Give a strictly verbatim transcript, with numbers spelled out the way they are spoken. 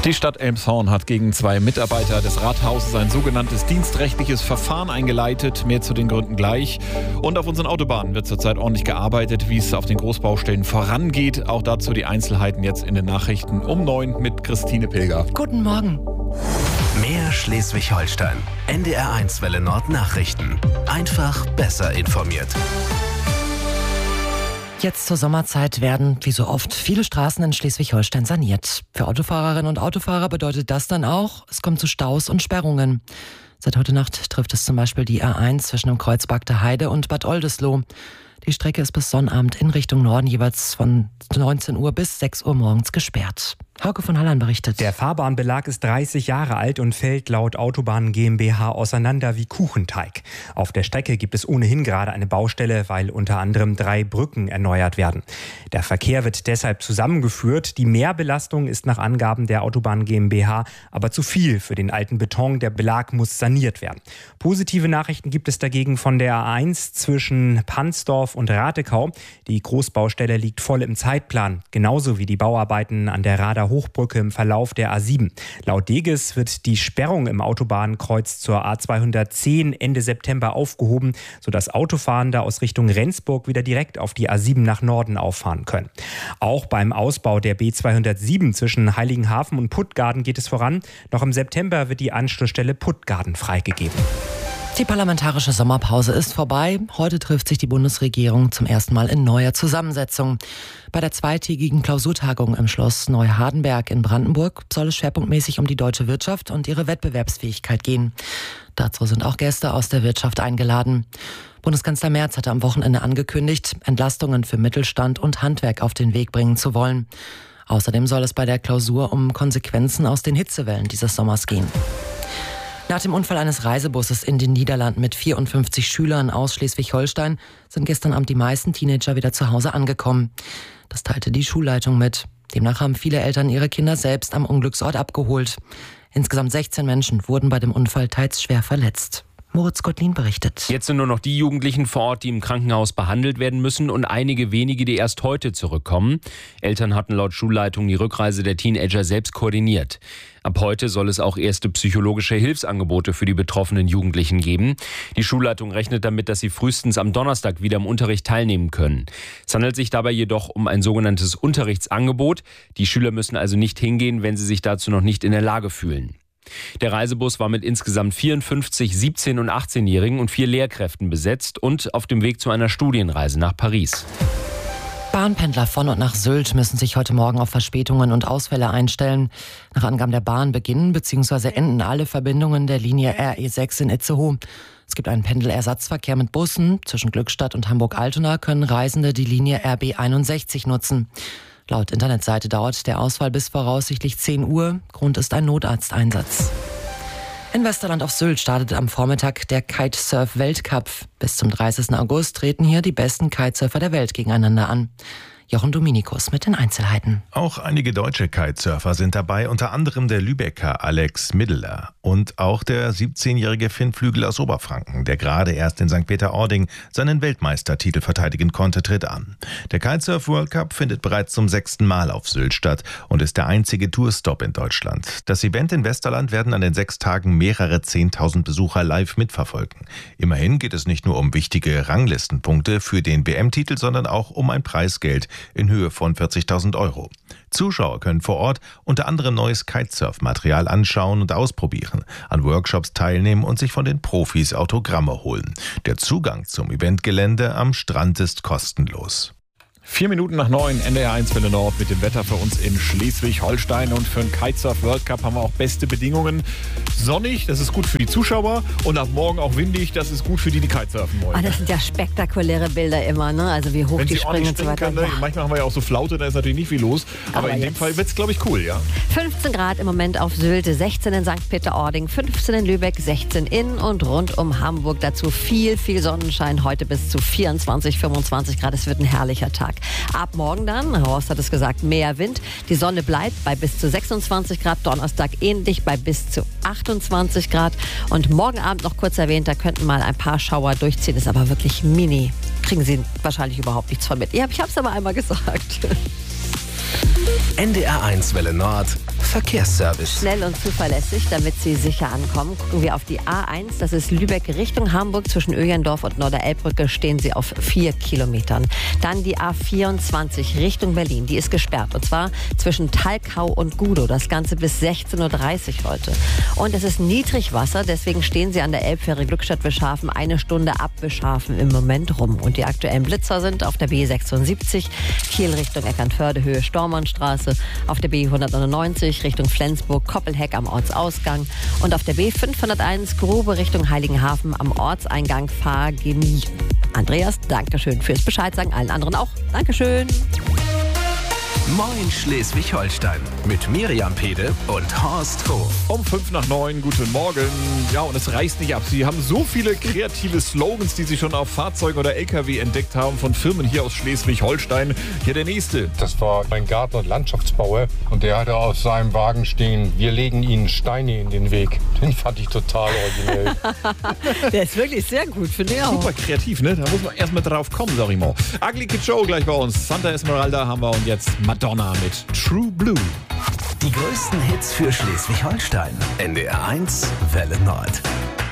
Die Stadt Elmshorn hat gegen zwei Mitarbeiter des Rathauses ein sogenanntes dienstrechtliches Verfahren eingeleitet. Mehr zu den Gründen gleich. Und auf unseren Autobahnen wird zurzeit ordentlich gearbeitet, wie es auf den Großbaustellen vorangeht. Auch dazu die Einzelheiten jetzt in den Nachrichten um neun mit Christine Pilger. Guten Morgen. Mehr Schleswig-Holstein. N D R eins Welle Nord Nachrichten. Einfach besser informiert. Jetzt zur Sommerzeit werden, wie so oft, viele Straßen in Schleswig-Holstein saniert. Für Autofahrerinnen und Autofahrer bedeutet das dann auch, es kommt zu Staus und Sperrungen. Seit heute Nacht trifft es zum Beispiel die A eins zwischen dem Kreuz Bagde Heide und Bad Oldesloe. Die Strecke ist bis Sonnabend in Richtung Norden jeweils von neunzehn Uhr bis sechs Uhr morgens gesperrt. Hauke von Hallern berichtet. Der Fahrbahnbelag ist dreißig Jahre alt und fällt laut Autobahnen GmbH auseinander wie Kuchenteig. Auf der Strecke gibt es ohnehin gerade eine Baustelle, weil unter anderem drei Brücken erneuert werden. Der Verkehr wird deshalb zusammengeführt. Die Mehrbelastung ist nach Angaben der Autobahn GmbH aber zu viel für den alten Beton. Der Belag muss saniert werden. Positive Nachrichten gibt es dagegen von der A eins zwischen Pansdorf und Ratekau. Die Großbaustelle liegt voll im Zeitplan, genauso wie die Bauarbeiten an der Rader Hochbrücke im Verlauf der A sieben. Laut Deges wird die Sperrung im Autobahnkreuz zur A zweihundertzehn Ende September aufgehoben, sodass Autofahrende aus Richtung Rendsburg wieder direkt auf die A sieben nach Norden auffahren können. Auch beim Ausbau der B zweihundertsieben zwischen Heiligenhafen und Puttgarden geht es voran. Noch im September wird die Anschlussstelle Puttgarden freigegeben. Die parlamentarische Sommerpause ist vorbei. Heute trifft sich die Bundesregierung zum ersten Mal in neuer Zusammensetzung. Bei der zweitägigen Klausurtagung im Schloss Neuhardenberg in Brandenburg soll es schwerpunktmäßig um die deutsche Wirtschaft und ihre Wettbewerbsfähigkeit gehen. Dazu sind auch Gäste aus der Wirtschaft eingeladen. Bundeskanzler Merz hatte am Wochenende angekündigt, Entlastungen für Mittelstand und Handwerk auf den Weg bringen zu wollen. Außerdem soll es bei der Klausur um Konsequenzen aus den Hitzewellen dieses Sommers gehen. Nach dem Unfall eines Reisebusses in den Niederlanden mit vierundfünfzig Schülern aus Schleswig-Holstein sind gestern Abend die meisten Teenager wieder zu Hause angekommen. Das teilte die Schulleitung mit. Demnach haben viele Eltern ihre Kinder selbst am Unglücksort abgeholt. Insgesamt sechzehn Menschen wurden bei dem Unfall teils schwer verletzt. Moritz Gottlin berichtet. Jetzt sind nur noch die Jugendlichen vor Ort, die im Krankenhaus behandelt werden müssen und einige wenige, die erst heute zurückkommen. Eltern hatten laut Schulleitung die Rückreise der Teenager selbst koordiniert. Ab heute soll es auch erste psychologische Hilfsangebote für die betroffenen Jugendlichen geben. Die Schulleitung rechnet damit, dass sie frühestens am Donnerstag wieder am Unterricht teilnehmen können. Es handelt sich dabei jedoch um ein sogenanntes Unterrichtsangebot. Die Schüler müssen also nicht hingehen, wenn sie sich dazu noch nicht in der Lage fühlen. Der Reisebus war mit insgesamt vierundfünfzig siebzehn- und achtzehnjährigen und vier Lehrkräften besetzt und auf dem Weg zu einer Studienreise nach Paris. Bahnpendler von und nach Sylt müssen sich heute Morgen auf Verspätungen und Ausfälle einstellen. Nach Angaben der Bahn beginnen bzw. enden alle Verbindungen der Linie R E sechs in Itzehoe. Es gibt einen Pendelersatzverkehr mit Bussen. Zwischen Glückstadt und Hamburg-Altona können Reisende die Linie R B einundsechzig nutzen. Laut Internetseite dauert der Ausfall bis voraussichtlich zehn Uhr. Grund ist ein Notarzteinsatz. In Westerland auf Sylt startet am Vormittag der Kitesurf-Weltcup. Bis zum dreißigsten August treten hier die besten Kitesurfer der Welt gegeneinander an. Jochen Dominikus mit den Einzelheiten. Auch einige deutsche Kitesurfer sind dabei, unter anderem der Lübecker Alex Middeler und auch der siebzehnjährige Finn Flügel aus Oberfranken, der gerade erst in Sankt Peter-Ording seinen Weltmeistertitel verteidigen konnte, tritt an. Der Kitesurf World Cup findet bereits zum sechsten Mal auf Sylt statt und ist der einzige Tourstop in Deutschland. Das Event in Westerland werden an den sechs Tagen mehrere zehntausend Besucher live mitverfolgen. Immerhin geht es nicht nur um wichtige Ranglistenpunkte für den W M-Titel, sondern auch um ein Preisgeld in Höhe von vierzigtausend Euro. Zuschauer können vor Ort unter anderem neues Kitesurf-Material anschauen und ausprobieren, an Workshops teilnehmen und sich von den Profis Autogramme holen. Der Zugang zum Eventgelände am Strand ist kostenlos. Vier Minuten nach neun, N D R eins Welle Nord mit dem Wetter für uns in Schleswig-Holstein. Und für den Kitesurf World Cup haben wir auch beste Bedingungen. Sonnig, das ist gut für die Zuschauer. Und ab morgen auch windig, das ist gut für die, die Kitesurfen wollen. Oh, das sind ja spektakuläre Bilder immer, ne? Also wie hoch Wenn die sie springen und so weiter. Kann, ne? Ja. Manchmal haben wir ja auch so Flaute, da ist natürlich nicht viel los. Aber, Aber in dem Fall wird es, glaube ich, cool, ja? fünfzehn Grad im Moment auf Sylt, sechzehn in Sankt Peter-Ording, fünfzehn in Lübeck, sechzehn in und rund um Hamburg. Dazu viel, viel Sonnenschein. Heute bis zu vierundzwanzig, fünfundzwanzig Grad. Es wird ein herrlicher Tag. Ab morgen dann, Horst hat es gesagt, mehr Wind. Die Sonne bleibt bei bis zu sechsundzwanzig Grad. Donnerstag ähnlich bei bis zu achtundzwanzig Grad. Und morgen Abend noch kurz erwähnt, da könnten mal ein paar Schauer durchziehen. Ist aber wirklich mini. Kriegen Sie wahrscheinlich überhaupt nichts von mit. Ich habe es aber einmal gesagt. N D R eins Welle Nord Verkehrsservice. Schnell und zuverlässig, damit Sie sicher ankommen. Gucken wir auf die A eins, das ist Lübeck Richtung Hamburg. Zwischen Öjendorf und Norderelbbrücke stehen Sie auf vier Kilometern. Dann die A vierundzwanzig Richtung Berlin, die ist gesperrt. Und zwar zwischen Talkau und Gudow. Das Ganze bis sechzehn Uhr dreißig heute. Und es ist Niedrigwasser, deswegen stehen Sie an der Elbfähre Glückstadt-Wischhafen eine Stunde ab Wischhafen im Moment rum. Und die aktuellen Blitzer sind auf der B sechsundsiebzig, Kiel Richtung Eckernförde, Höhe Stormannstraße, auf der B hundertneunundneunzig Richtung Flensburg, Koppelheck am Ortsausgang und auf der B fünfhunderteins Grube Richtung Heiligenhafen am Ortseingang Fahrgenie. Andreas, Dankeschön fürs Bescheid sagen, allen anderen auch. Dankeschön. Moin Schleswig-Holstein mit Miriam Pede und Horst Hof. Um fünf nach neun, guten Morgen. Ja, und es reißt nicht ab. Sie haben so viele kreative Slogans, die Sie schon auf Fahrzeugen oder L K W entdeckt haben von Firmen hier aus Schleswig-Holstein. Hier der nächste. Das war ein Gartner und Landschaftsbauer und der hatte auf seinem Wagen stehen, wir legen Ihnen Steine in den Weg. Den fand ich total originell. Der ist wirklich sehr gut, finde ich auch. Super kreativ, ne? Da muss man erst mal drauf kommen, sag ich mal. Ugly Kid Joe gleich bei uns. Santa Esmeralda haben wir und jetzt Madonna mit True Blue. Die größten Hits für Schleswig-Holstein. N D R eins Welle Nord.